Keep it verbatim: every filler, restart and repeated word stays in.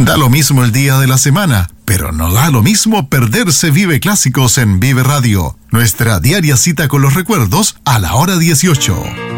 Da lo mismo el día de la semana, pero no da lo mismo perderse Vive Clásicos en Vive Radio, nuestra diaria cita con los recuerdos a la hora dieciocho.